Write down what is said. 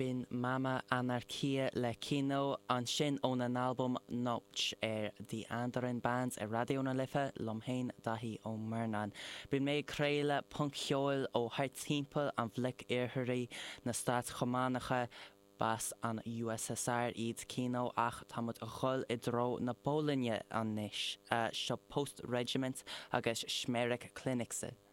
bin Mama Anarchia le Kino an sin ón an album Notch the Andarin Bands radio na lifa lomhéin dahí ó Murnan. Bin mé créile punkheol ó hart timppel an bhlic éirithirí na Stát Chománacha bas an USSR iad Kino ach tamad a chul I dro na Bólinne an niis, seo post-regiment agus Schmerich Clinicse.